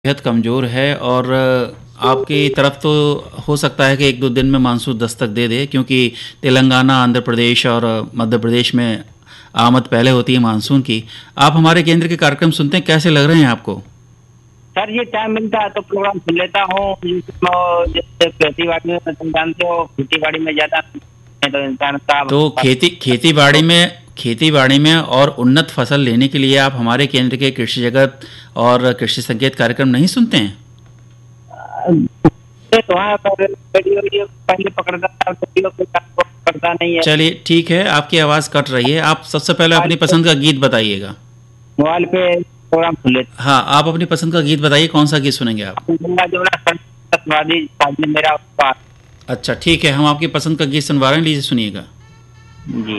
बेहद कमज़ोर है और आपकी तरफ तो हो सकता है कि 1-2 दिन में मानसून दस्तक दे दे, क्योंकि तेलंगाना, आंध्र प्रदेश और मध्य प्रदेश में आमद पहले होती है मानसून की। आप हमारे केंद्र के कार्यक्रम सुनते हैं, कैसे लग रहे हैं आपको? सर ये टाइम मिलता है तो प्रोग्राम सुन लेता हूँ। जैसे खेती बाड़ी में तुम जानते हो, खेती बाड़ी में ज्यादा तो इंसान का तो खेती बाड़ी में और उन्नत फसल लेने के लिए आप हमारे केंद्र के कृषि जगत और कृषि संकेत कार्यक्रम नहीं सुनते हैं? तो वहाँ पर रेडियो पहले पकड़ता था, रेडियो पे पकड़ता नहीं है। चलिए ठीक है, आपकी आवाज़ कट रही है। आप सबसे पहले अपनी पसंद का गीत बताइएगा। मोबाइल पे प्रोग्राम सुन लेता हाँ, आप अपनी पसंद का गीत बताइए, कौन सा गीत सुनेंगे आप? हूँ। मेरा अच्छा ठीक है, हम आपकी पसंद का गीत सुनवा रहे हैं, लीजिए सुनिएगा। जी।